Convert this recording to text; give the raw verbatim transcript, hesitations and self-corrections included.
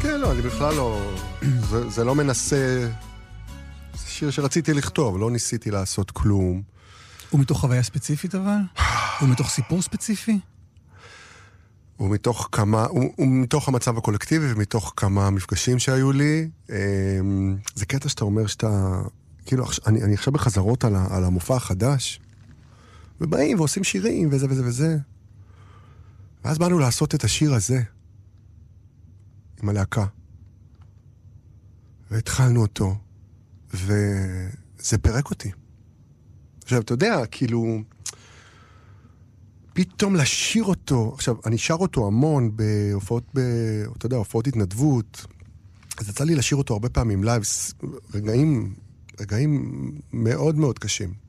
כן, לא, אני בכלל לא... זה, זה לא מנסה... זה שיר שרציתי לכתוב, לא ניסיתי לעשות כלום. ומתוך חוויה ספציפית אבל? ומתוך סיפור ספציפי? ומתוך כמה... ומתוך המצב הקולקטיבי, ומתוך כמה מפגשים שהיו לי. זה קטע שאתה אומר שאתה... כאילו, אני, אני עכשיו בחזרות על, ה, על המופע החדש, ובאים ועושים שירים וזה וזה וזה. ואז באנו לעשות את השיר הזה, עם הלהקה. והתחלנו אותו, וזה פרק אותי. עכשיו, אתה יודע, כאילו, פתאום לשיר אותו, עכשיו, אני שר אותו המון בהופעות, ב, אתה יודע, הופעות התנדבות, אז יצא לי לשיר אותו הרבה פעמים לייב, רגעים, רגעים מאוד מאוד קשים.